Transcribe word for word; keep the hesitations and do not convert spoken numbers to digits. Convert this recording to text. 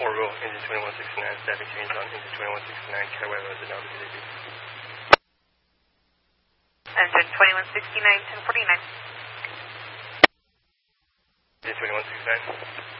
Orville, engine twenty-one sixty-nine, static change on engine twenty-one sixty-nine, Cataway Road, the down to the Engine twenty-one sixty-nine, ten forty-nine. Engine twenty-one sixty-nine.